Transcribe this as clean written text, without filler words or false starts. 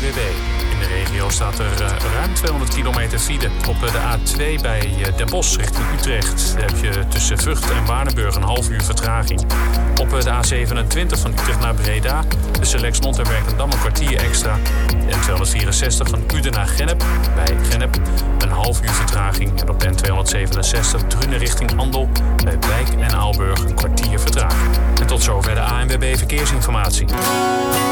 ANWB. In de regio staat er ruim 200 kilometer file. Op de A2 bij Den Bosch richting Utrecht heb je tussen Vught en Waardenburg een half uur vertraging. Op de A27 van Utrecht naar Breda tussen Lexmond en Werkendam een kwartier extra. De N264 van Uden naar Gennep bij Gennep een half uur vertraging. En op de N267 Drunen richting Andel bij Wijk en Aalburg een kwartier vertraging. En tot zover de ANWB Verkeersinformatie.